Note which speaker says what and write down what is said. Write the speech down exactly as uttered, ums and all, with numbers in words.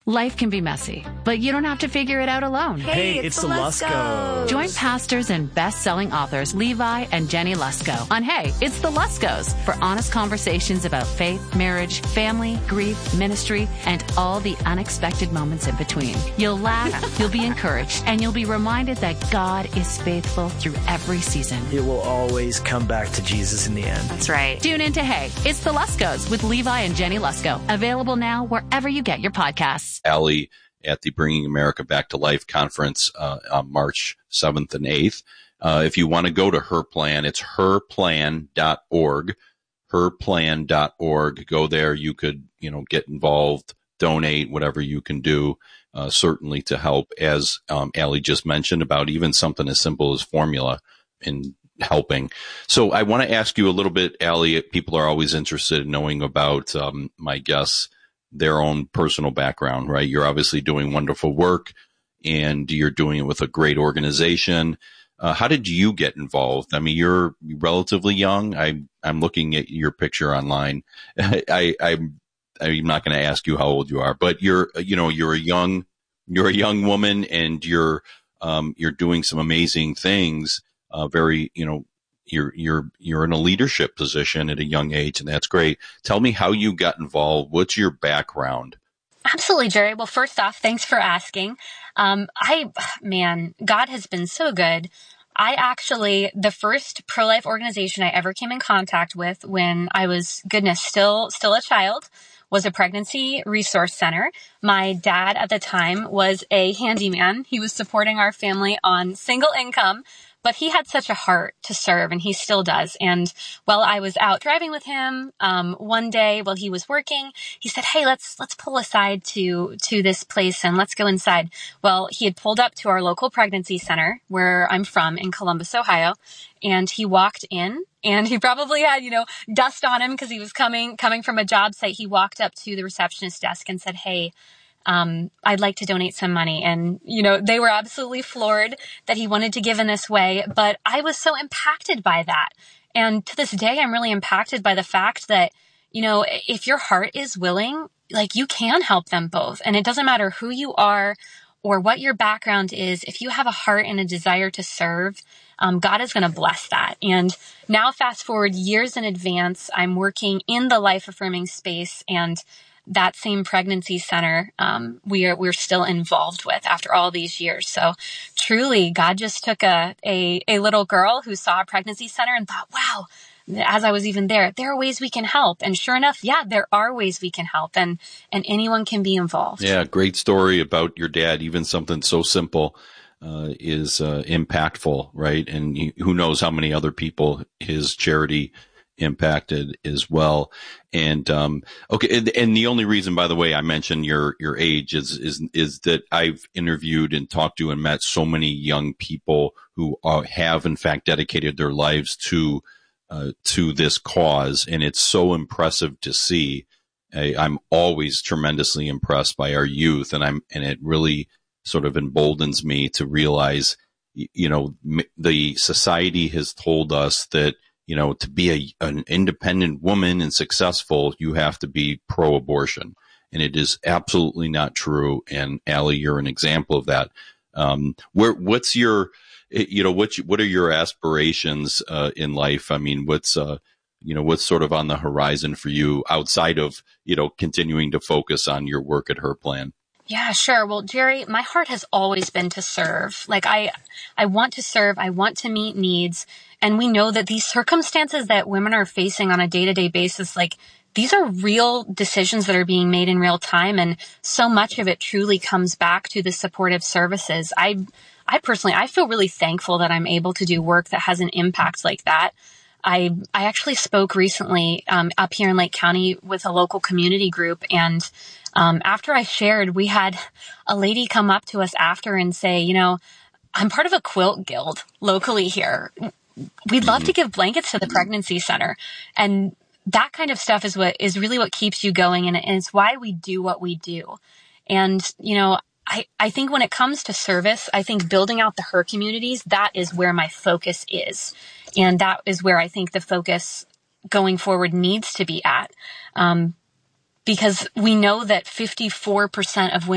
Speaker 1: Life can be messy, but you don't have to figure it out alone.
Speaker 2: Hey,
Speaker 3: Hey,
Speaker 2: it's,
Speaker 3: it's
Speaker 2: the
Speaker 3: the
Speaker 2: Luskos.
Speaker 3: Luskos.
Speaker 1: Join pastors and best-selling authors Levi and Jenny Lusko on Hey, It's the Luskos for honest conversations about faith, marriage, family, grief, ministry, and all the unexpected moments in between. You'll laugh, you'll be encouraged, and you'll be reminded that God is faithful through every season.
Speaker 3: It will always come back to Jesus in the end.
Speaker 1: That's right. Tune in to Hey, It's the Luskos with Levi and Jenny Lusko. Available now wherever you get your podcasts.
Speaker 4: Allie at the Bringing America Back to Life conference uh, on March seventh and eighth. Uh, if you want to go to her plan, it's her plan dot org, her plan dot org. Go there. You could, you know, get involved, donate, whatever you can do, uh, certainly to help, as um, Allie just mentioned, about even something as simple as formula in helping. So I want to ask you a little bit, Allie. People are always interested in knowing about um, my guests, their own personal background, right? You're obviously doing wonderful work and you're doing it with a great organization. Uh, how did you get involved? I mean, you're relatively young. I, I'm looking at your picture online. I, I'm, I'm not going to ask you how old you are, but you're, you know, you're a young, you're a young woman and you're, um, you're doing some amazing things. Uh, very, you know, You're, you're, you're in a leadership position at a young age, and that's great. Tell me how you got involved. What's your background?
Speaker 2: Absolutely, Jerry. Well, first off, thanks for asking. Um, I, man, God has been so good. I actually, the first pro-life organization I ever came in contact with when I was, goodness, still, still a child, was a pregnancy resource center. My dad at the time was a handyman. He was supporting our family on single income, but he had such a heart to serve, and he still does. And while I was out driving with him, um, one day while he was working, he said, "Hey, let's let's pull aside to to this place and let's go inside." Well, he had pulled up to our local pregnancy center where I'm from in Columbus, Ohio, and he walked in, and he probably had, you know, dust on him because he was coming coming from a job site. He walked up to the receptionist desk and said, "Hey, Um, I'd like to donate some money." And, you know, they were absolutely floored that he wanted to give in this way. But I was so impacted by that. And to this day, I'm really impacted by the fact that, you know, if your heart is willing, like, you can help them both. And it doesn't matter who you are or what your background is. If you have a heart and a desire to serve, um, God is going to bless that. And now fast forward years in advance, I'm working in the life affirming space, and that same pregnancy center, um, we are, we're still involved with after all these years. So truly, God just took a, a, a little girl who saw a pregnancy center and thought, wow, as I was even there, there are ways we can help. And sure enough, yeah, there are ways we can help, and, and anyone can be involved.
Speaker 4: Yeah. Great story about your dad. Even something so simple, uh, is, uh, impactful, right? And he, who knows how many other people his charity impacted as well. And, um, okay. And, and the only reason, by the way, I mentioned your, your age is, is, is that I've interviewed and talked to and met so many young people who are, have in fact dedicated their lives to, uh, to this cause. And it's so impressive to see. I, I'm always tremendously impressed by our youth, and I'm, and it really sort of emboldens me to realize, you know, the society has told us that, you know, to be a, an independent woman and successful, you have to be pro-abortion. And it is absolutely not true. And Allie, you're an example of that. Um, where, what's your, you know, what, what are your aspirations, uh, in life? I mean, what's, uh, you know, what's sort of on the horizon for you outside of, you know, continuing to focus on your work at Her Plan?
Speaker 2: Yeah, sure. Well, Jerry, my heart has always been to serve. Like, I, I want to serve. I want to meet needs. And we know that these circumstances that women are facing on a day-to-day basis, like, these are real decisions that are being made in real time. And so much of it truly comes back to the supportive services. I, I personally, I feel really thankful that I'm able to do work that has an impact like that. I, I actually spoke recently, um, up here in Lake County with a local community group. And, um, after I shared, we had a lady come up to us after and say, you know, I'm part of a quilt guild locally here. We'd love to give blankets to the pregnancy center. And that kind of stuff is what is really what keeps you going. And it's why we do what we do. And, you know, I, I think when it comes to service, I think building out the Her communities, that is where my focus is. And that is where I think the focus going forward needs to be at. Um, because we know that fifty-four percent of women